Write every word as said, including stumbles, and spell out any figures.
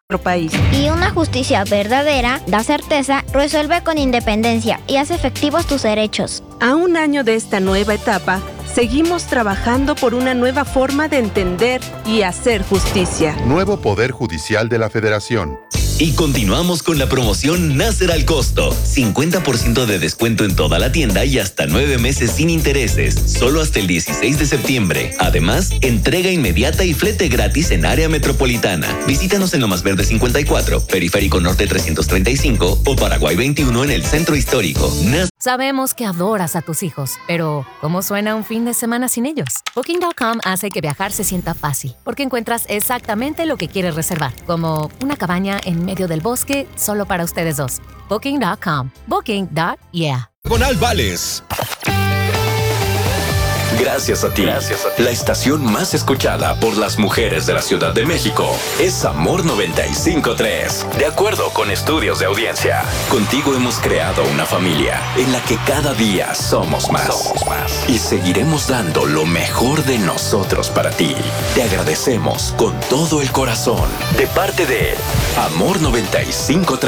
nuestro país. Y una justicia verdadera da certeza, resuelve con independencia y hace efectivos tus derechos. A un año de esta nueva etapa, seguimos trabajando por una nueva forma de entender y hacer justicia. Nuevo Poder Judicial de la Federación. Y continuamos con la promoción Nasser al costo. cincuenta por ciento de descuento en toda la tienda y hasta nueve meses sin intereses. Solo hasta el dieciséis de septiembre. Además, entrega inmediata y flete gratis en área metropolitana. Visítanos en Lomas Verde cincuenta y cuatro, Periférico Norte trescientos treinta y cinco o Paraguay veintiuno en el Centro Histórico. Nas- Sabemos que adoras a tus hijos, pero ¿cómo suena un fin de semana sin ellos? Booking punto com hace que viajar se sienta fácil, porque encuentras exactamente lo que quieres reservar, como una cabaña en medio del bosque solo para ustedes dos. Booking punto com. Booking. Yeah. Diagonal Vales. Gracias a ti. Gracias a ti. La estación más escuchada por las mujeres de la Ciudad de México es Amor noventa y cinco punto tres. De acuerdo con estudios de audiencia, contigo hemos creado una familia en la que cada día somos más. Somos más. Y seguiremos dando lo mejor de nosotros para ti. Te agradecemos con todo el corazón. De parte de Amor noventa y cinco punto tres.